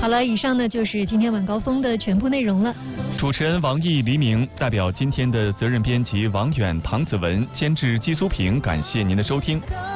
好了，以上呢就是今天晚高峰的全部内容了。 主持人王毅、黎明代表今天的责任编辑王远、唐子文，监制季苏平，感谢您的收听。